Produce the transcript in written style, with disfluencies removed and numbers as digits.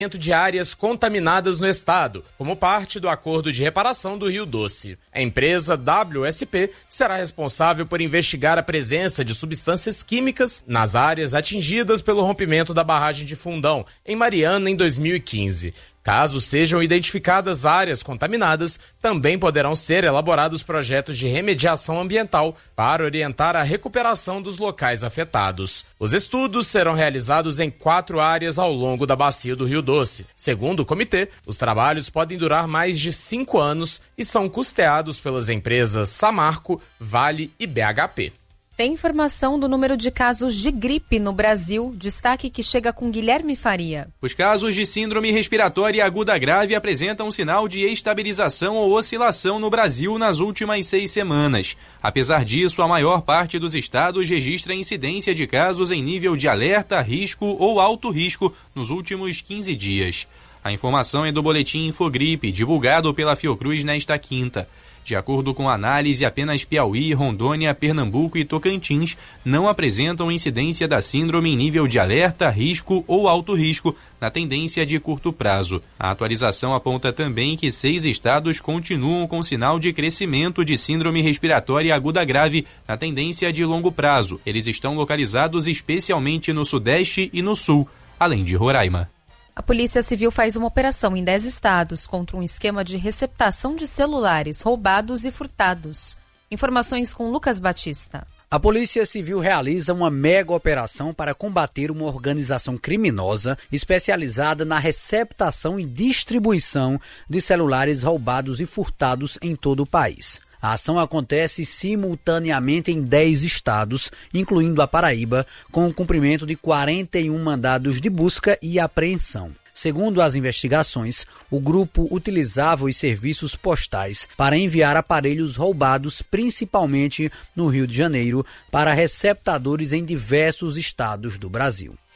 de áreas contaminadas no estado, como parte do acordo de reparação do Rio Doce. A empresa WSP será responsável por investigar a presença de substâncias químicas nas áreas atingidas pelo rompimento da barragem de Fundão, em Mariana, em 2015. Caso sejam identificadas áreas contaminadas, também poderão ser elaborados projetos de remediação ambiental para orientar a recuperação dos locais afetados. Os estudos serão realizados em 4 áreas ao longo da bacia do Rio Doce. Segundo o comitê, os trabalhos podem durar mais de 5 anos e são custeados pelas empresas Samarco, Vale e BHP. Tem informação do número de casos de gripe no Brasil. Destaque que chega com Guilherme Faria. Os casos de síndrome respiratória aguda grave apresentam um sinal de estabilização ou oscilação no Brasil nas últimas 6 semanas. Apesar disso, a maior parte dos estados registra incidência de casos em nível de alerta, risco ou alto risco nos últimos 15 dias. A informação é do boletim Infogripe, divulgado pela Fiocruz nesta quinta. De acordo com a análise, apenas Piauí, Rondônia, Pernambuco e Tocantins não apresentam incidência da síndrome em nível de alerta, risco ou alto risco, na tendência de curto prazo. A atualização aponta também que 6 estados continuam com sinal de crescimento de síndrome respiratória aguda grave, na tendência de longo prazo. Eles estão localizados especialmente no Sudeste e no Sul, além de Roraima. A Polícia Civil faz uma operação em 10 estados contra um esquema de receptação de celulares roubados e furtados. Informações com Lucas Batista. A Polícia Civil realiza uma mega operação para combater uma organização criminosa especializada na receptação e distribuição de celulares roubados e furtados em todo o país. A ação acontece simultaneamente em 10 estados, incluindo a Paraíba, com o cumprimento de 41 mandados de busca e apreensão. Segundo as investigações, o grupo utilizava os serviços postais para enviar aparelhos roubados, principalmente no Rio de Janeiro, para receptadores em diversos estados do Brasil.